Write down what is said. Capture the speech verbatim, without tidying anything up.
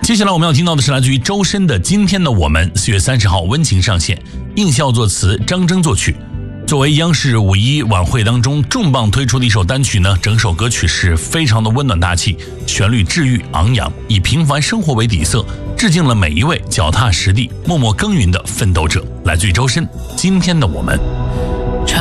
接下来我们要听到的是来自于周深的《今天的我们》，四月三十号温情上线，应笑作词，张征作曲。作为央视五一晚会当中重磅推出的一首单曲呢，整首歌曲是非常的温暖大气，旋律治愈昂扬，以平凡生活为底色，致敬了每一位脚踏实地、默默耕耘的奋斗者。来自于周深，《今天的我们》。